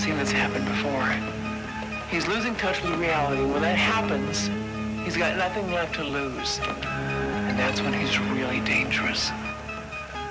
seen this happen before. He's losing touch with reality. When that happens, he's got nothing left to lose. And that's when he's really dangerous.